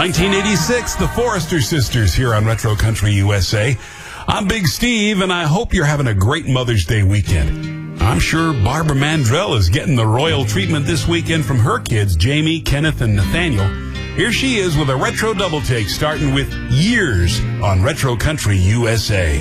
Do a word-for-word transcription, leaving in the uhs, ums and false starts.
nineteen eighty-six, the Forrester Sisters here on Retro Country U S A. I'm Big Steve, and I hope you're having a great Mother's Day weekend. I'm sure Barbara Mandrell is getting the royal treatment this weekend from her kids, Jamie, Kenneth, and Nathaniel. Here she is with a retro double take starting with Years on Retro Country U S A.